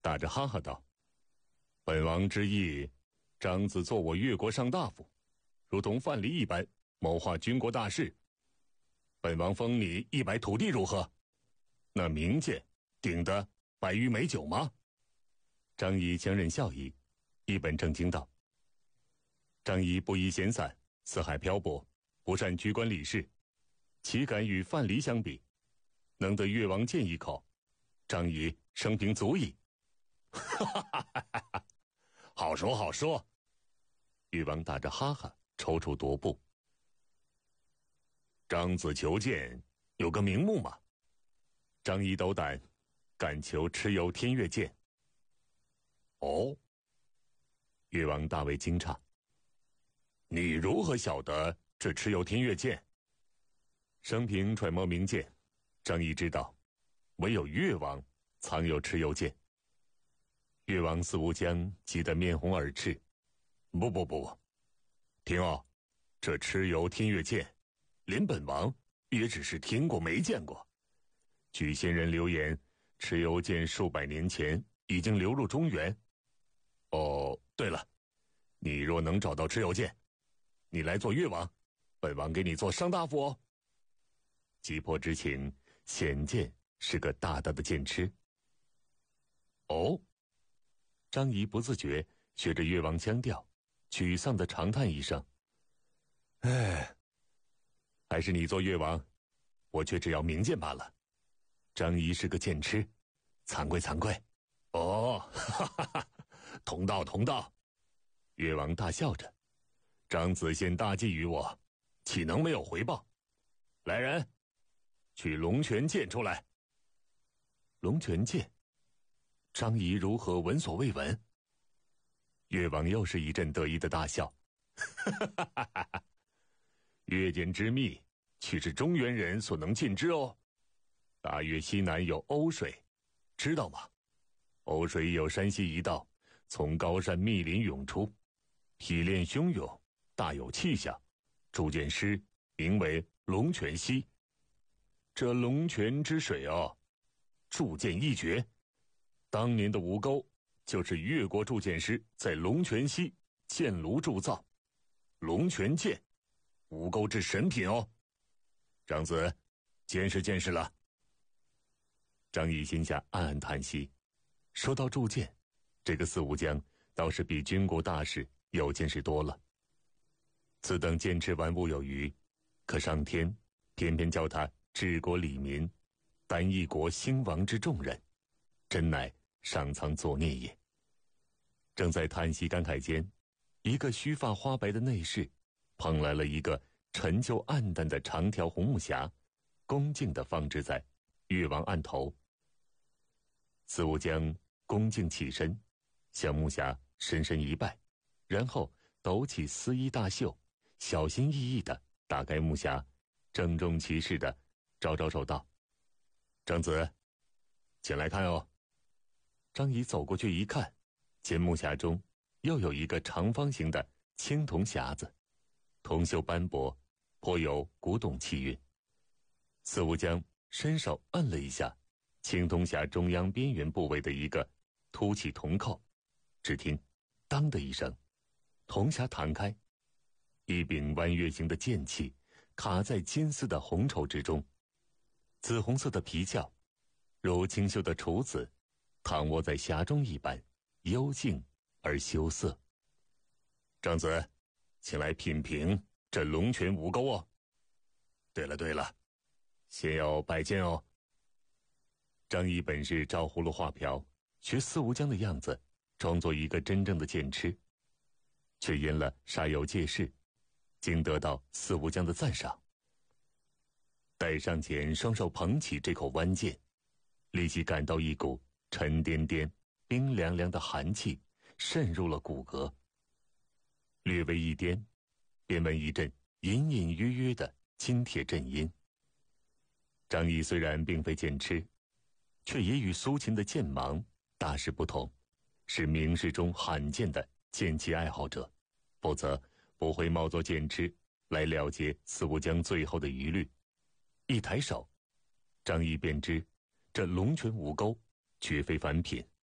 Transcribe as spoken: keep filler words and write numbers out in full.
打着哈哈道：“本王之意，张子做我越国上大夫，如同范蠡一般，谋划军国大事。本王封你一百土地如何？那名剑顶得百余美酒吗？”张仪强忍笑意，一本正经道：“张仪不宜闲散，四海漂泊，不善居官理事，岂敢与范蠡相比？能得越王剑一口，张仪生平足矣。”哈哈哈哈哈！好说好说。越王打着哈哈，踌躇踱步。张子求剑有个名目吗？张仪斗胆，敢求蚩尤天越剑。哦，越王大为惊诧。你如何晓得这蚩尤天越剑？生平揣摩名剑，张仪知道，唯有越王藏有蚩尤剑。越王司无疆急得面红耳赤。不不不，听哦，这蚩尤天越剑，连本王也只是听过没见过。据先人流言，蚩尤剑数百年前已经流入中原。哦，对了，你若能找到蚩尤剑，你来做越王，本王给你做上大夫哦。急迫之情显见是个大大的剑痴。哦，张仪不自觉学着越王腔调，沮丧地长叹一声：“唉，还是你做越王，我却只要名剑罢了。张仪是个剑痴，惭愧惭愧。”哦，哈哈哈，同道同道。越王大笑着：“张子献大计于我，岂能没有回报？来人，取龙泉剑出来。”龙泉剑，张仪如何闻所未闻？越王又是一阵得意的大笑：“哈哈哈哈哈！越剑之秘，岂是中原人所能尽知哦？大越西南有瓯水，知道吗？瓯水有山溪一道，从高山密林涌出，提炼汹涌，大有气象。铸剑师名为龙泉溪。这龙泉之水哦，铸剑一绝。当年的吴钩就是越国铸剑师在龙泉溪建炉铸造，龙泉剑，吴钩之神品哦。张子，见识见识了。”张仪心下暗暗叹息，说到铸剑，这个司无疆倒是比军国大事有见识多了。此等剑痴玩物有余，可上天偏偏叫他治国理民，担一国兴亡之重任，真乃上苍作孽也。正在叹息感慨间，一个须发花白的内侍捧来了一个陈旧暗淡的长条红木匣，恭敬地放置在越王案头。司无疆恭敬起身，向木匣深深一拜，然后抖起丝衣大袖，小心翼翼地打开木匣，郑重其事地招招手道：“张子，请来看哦。”张仪走过去一看，见木匣中又有一个长方形的青铜匣子，铜锈斑驳，颇有古董气韵。司无疆伸手摁了一下青铜匣中央边缘部位的一个凸起铜扣，只听“当”的一声，铜匣弹开，一柄弯月形的剑器卡在金丝的红绸之中，紫红色的皮鞘如清秀的处子，躺卧在匣中一般，幽静而羞涩。张子，请来品评这龙泉吴钩哦。对了对了，先要拜见哦。张仪本是照葫芦画瓢，学司无疆的样子，装作一个真正的剑痴，却因了煞有介事，竟得到司无疆的赞赏。待上前双手捧起这口弯剑，立即感到一股沉甸甸、冰凉凉的寒气渗入了骨骼。略微一颠，便闻一阵隐隐约约的金铁震音。张仪虽然并非剑痴，却也与苏秦的剑盲大事不同，是名士中罕见的剑器爱好者，否则不会冒作剑痴来了结司无疆最后的疑虑。一抬手，张仪便知这龙泉吴钩绝非凡品。